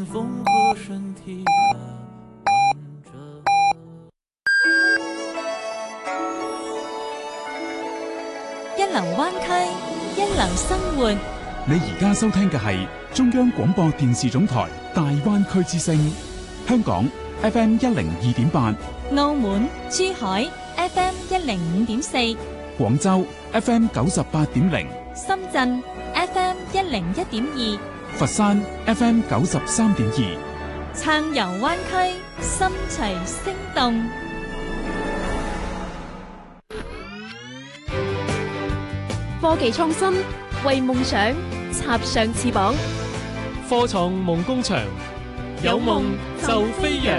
风和身体的完整。 一流灣區，一流生活。 你而家收聽嘅係中央廣播電視總台大灣區之聲，香港 FM 102.8， 澳門、珠海 FM 105.4， 廣州 FM 98.0， 深圳 FM 101.2， 佛山 FM 93.2。 暢遊灣區，心隨聲動。 科技創新，為夢想插上翅膀。 科創夢工場，有夢就飛揚。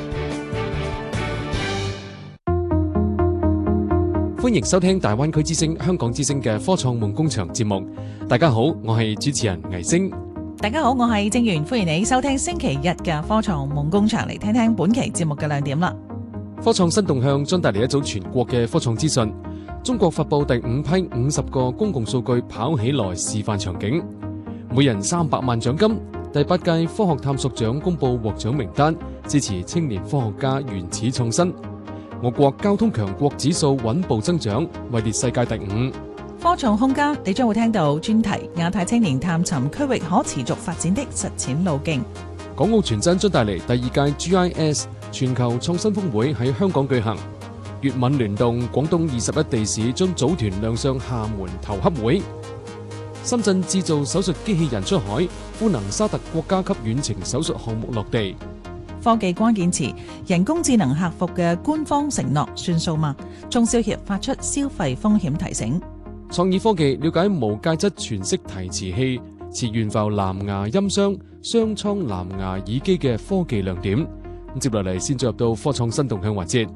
歡迎收聽大灣區之聲、香港之聲嘅科創夢工場節目。大家好，我係主持人倪星。 大家好，我係正源，歡迎你收聽星期日嘅科創夢工場，嚟聽聽本期節目嘅亮點啦。 科創新動向將帶嚟一組全國嘅科創資訊。中國發佈第5批50個公共數據跑起來示範場景，每人300萬獎金。第8屆科學探索獎公布獲獎名單，支持青年科學家原始創新。我國交通強國指數穩步增長，位列世界第5。 科創空間，你將會聽到專題亞太青年探尋區域可持續發展的實踐路徑。 港澳傳真將帶嚟第2屆 GIS 全球創新峰會喺香港舉行。粵閩聯動，廣東21地市將組團亮相廈門投洽會。深圳製造手術機器人出海，富能沙特國家級遠程手術項目落地。 科技關鍵詞，人工智能客服嘅官方承諾算數嗎？中消協發出消費風險提醒。 創意科技，了解無介質全息提詞器、磁懸浮藍牙音箱、雙倉藍牙耳機嘅科技亮點。接落嚟先進入到科創新動向環節。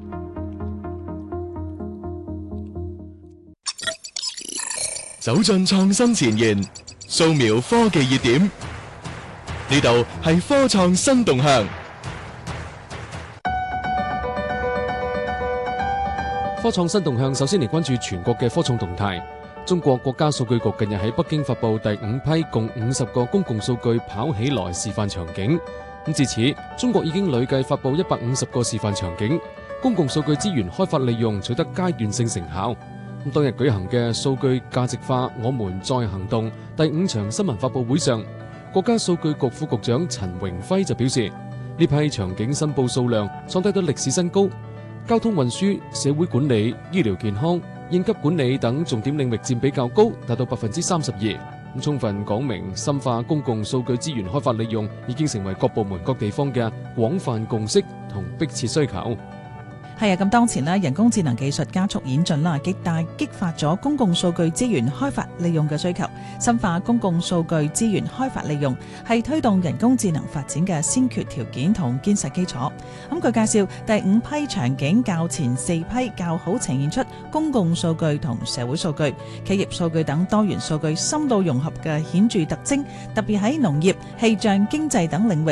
走進創新前沿，掃描科技熱點，呢度係科創新動向。 科創新動向，首先嚟關注全國嘅科創動態。中國國家數據局近日喺北京發佈第5批共50個公共數據跑起來示範場景。至此，中國已經累計發佈150個示範場景，公共數據資源開發利用取得階段性成效。當日舉行嘅數據價值化我們在行動第5場新聞發佈會上，國家數據局副局長陳榮輝就表示，呢批場景申報數量創低到歷史新高，交通運輸、社會管理、醫療健康、應急管理等重點領域佔比較高，達到32%。充分講明深化公共數據資源開發利用已經成為各部門各地方嘅廣泛共識同迫切需求。 係啊，咁當前咧，人工智能技術加速演進啦，極大激發咗公共數據資源開發利用嘅需求。深化公共數據資源開發利用係推動人工智能發展嘅先決條件同堅實基礎。咁佢介紹第5批場景較前4批較好呈現出公共數據同社會數據、企業數據等多元數據深度融合嘅顯著特徵，特別喺農業、氣象、經濟等領